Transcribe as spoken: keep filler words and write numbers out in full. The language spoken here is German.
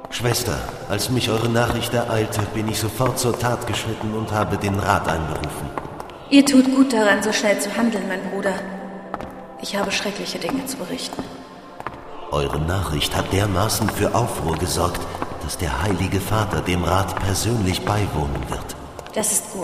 Schwester, als mich eure Nachricht ereilte, bin ich sofort zur Tat geschritten und habe den Rat einberufen. Ihr tut gut daran, so schnell zu handeln, mein Bruder. Ich habe schreckliche Dinge zu berichten. Eure Nachricht hat dermaßen für Aufruhr gesorgt, dass der Heilige Vater dem Rat persönlich beiwohnen wird. Das ist gut.